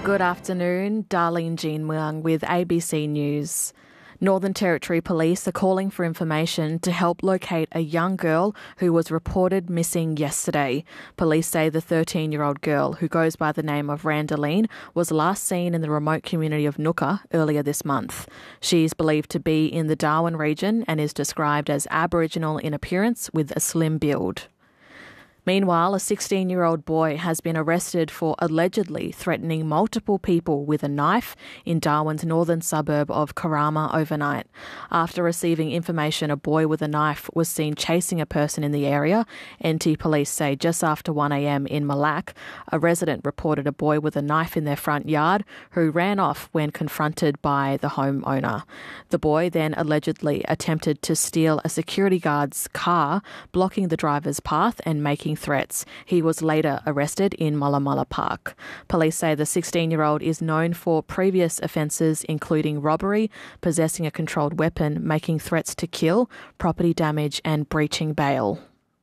Good afternoon, Darlene Jean Muang with ABC News. Northern Territory Police are calling for information to help locate a young girl who was reported missing yesterday. Police say the 13-year-old girl, who goes by the name of Randaline, was last seen in the remote community of Nooka earlier this month. She is believed to be in the Darwin region and is described as Aboriginal in appearance with a slim build. Meanwhile, a 16-year-old boy has been arrested for allegedly threatening multiple people with a knife in Darwin's northern suburb of Karama overnight. After receiving information a boy with a knife was seen chasing a person in the area, NT police say just after 1 a.m. in Malak, a resident reported a boy with a knife in their front yard who ran off when confronted by the homeowner. The boy then allegedly attempted to steal a security guard's car, blocking the driver's path and making threats. He was later arrested in Mulla Park. Police say the 16-year-old is known for previous offences including robbery, possessing a controlled weapon, making threats to kill, property damage and breaching bail.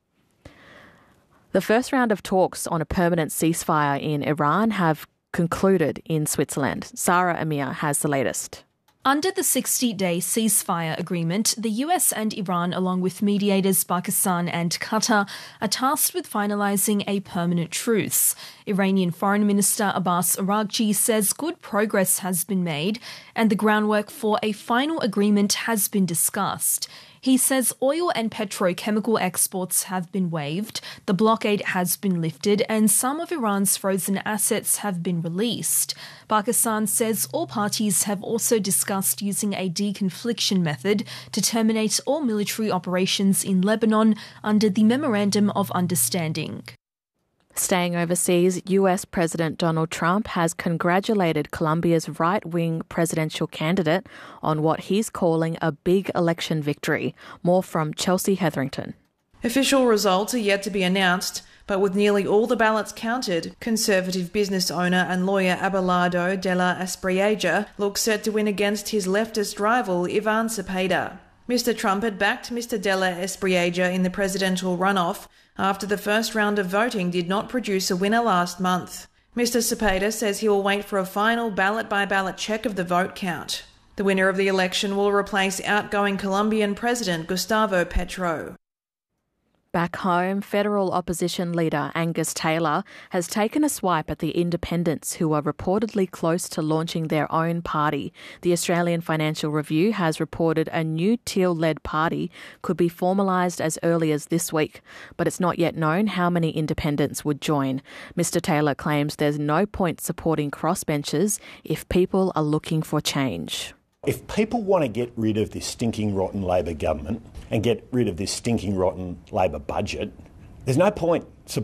The first round of talks on a permanent ceasefire in Iran have concluded in Switzerland. Sarah Amir has the latest. Under the 60-day ceasefire agreement, the US and Iran, along with mediators Pakistan and Qatar, are tasked with finalising a permanent truce. Iranian Foreign Minister Abbas Araghchi says good progress has been made and the groundwork for a final agreement has been discussed. He says oil and petrochemical exports have been waived, the blockade has been lifted, and some of Iran's frozen assets have been released. Pakistan says all parties have also discussed using a deconfliction method to terminate all military operations in Lebanon under the Memorandum of Understanding. Staying overseas, US President Donald Trump has congratulated Colombia's right-wing presidential candidate on what he's calling a big election victory. More from Chelsea Hetherington. Official results are yet to be announced, but with nearly all the ballots counted, conservative business owner and lawyer Abelardo de la Espriella looks set to win against his leftist rival Ivan Cepeda. Mr. Trump had backed Mr. de la Espriella in the presidential runoff after the first round of voting did not produce a winner last month. Mr. Cepeda says he will wait for a final ballot-by-ballot check of the vote count. The winner of the election will replace outgoing Colombian President Gustavo Petro. Back home, federal opposition leader Angus Taylor has taken a swipe at the independents who are reportedly close to launching their own party. The Australian Financial Review has reported a new Teal-led party could be formalised as early as this week, but it's not yet known how many independents would join. Mr. Taylor claims there's no point supporting crossbenchers if people are looking for change. If people want to get rid of this stinking rotten Labor government and get rid of this stinking rotten Labor budget, there's no point